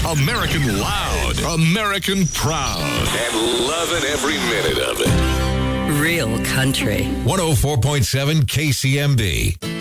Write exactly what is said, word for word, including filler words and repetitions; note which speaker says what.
Speaker 1: American loud, American proud, and loving every minute of it.
Speaker 2: Real country.
Speaker 3: one oh four point seven K C M B.